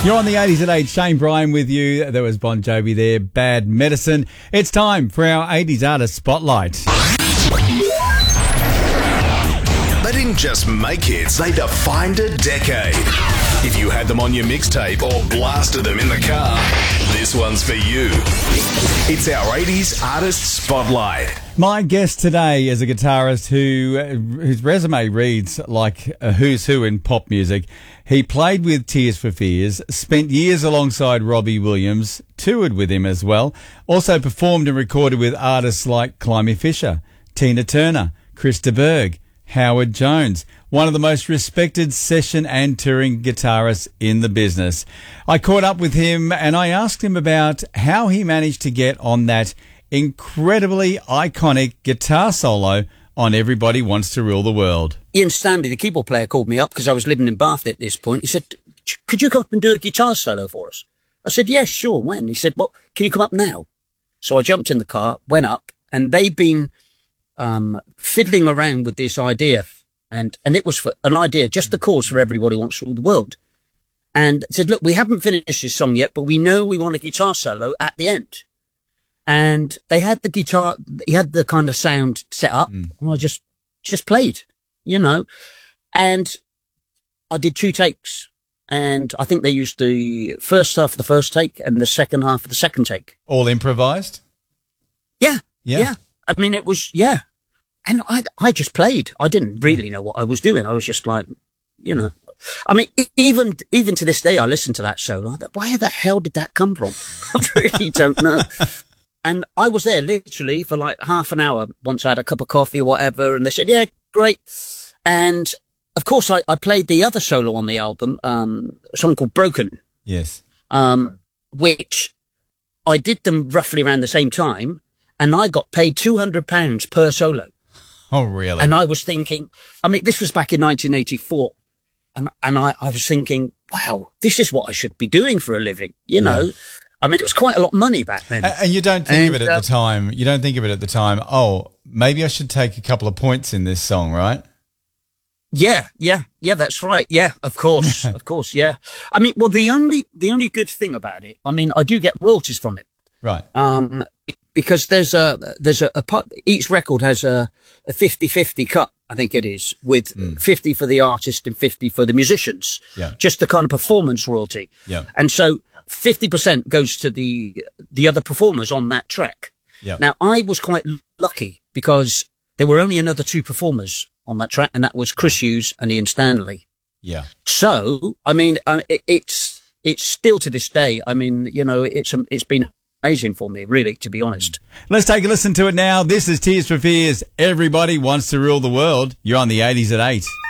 You're on the 80s at 8. Shane Bryan with you. There was Bon Jovi there. Bad Medicine. It's time for our 80s Artist Spotlight. They didn't just make hits, they defined a decade. If you had them on your mixtape or blasted them in the car, this one's for you. It's our 80s Artist Spotlight. My guest today is a guitarist whose resume reads like a who's who in pop music. He played with Tears for Fears, spent years alongside Robbie Williams, toured with him as well, also performed and recorded with artists like Climie Fisher, Tina Turner, Chris de Burgh, Howard Jones, one of the most respected session and touring guitarists in the business. I caught up with him and I asked him about how he managed to get on that incredibly iconic guitar solo on Everybody Wants to Rule the World. Ian Stanley, the keyboard player, called me up because I was living in Bath at this point. He said, could you come up and do a guitar solo for us? I said, yes, sure. When? He said, well, can you come up now? So I jumped in the car, went up, and they've been fiddling around with this idea. And it was for an idea, just the chorus for Everybody Wants to Rule the World. And said, look, we haven't finished this song yet, but we know we want a guitar solo at the end. And they had the guitar, he had the kind of sound set up. And I just played, you know, and I did 2 takes. And I think they used the first half of the first take and the second half of the second take. All improvised? Yeah. I mean, it was, yeah. And I just played. I didn't really know what I was doing. I was just like, you know, I mean, even to this day, I listen to that solo. I thought, where the hell did that come from? I really don't know. And I was there literally for like half an hour once I had a cup of coffee or whatever. And they said, yeah, great. And of course, I played the other solo on the album, a song called Broken. Yes. Which I did them roughly around the same time. And I got paid £200 per solo. Oh, really? And I was thinking, I mean, this was back in 1984. And I was thinking, wow, this is what I should be doing for a living, you know? I mean, it was quite a lot of money back then. And you don't think of it at the time. You don't think of it at the time. Oh, maybe I should take a couple of points in this song, right? Yeah, that's right. Yeah, of course. Of course. Yeah. I mean, well, the only good thing about it, I mean, I do get royalties from it. Right. Because there's a part, each record has a 50-50 cut, I think it is, with 50 for the artist and 50 for the musicians. Yeah. Just the kind of performance royalty. Yeah. And so 50% goes to the other performers on that track. Yeah. Now, I was quite lucky because there were only another 2 performers on that track, and that was Chris Hughes and Ian Stanley. Yeah. So, I mean, it's still to this day, I mean, you know, it's been amazing for me, really, to be honest. Let's take a listen to it now. This is Tears for Fears. Everybody Wants to Rule the World. You're on the 80s at 8.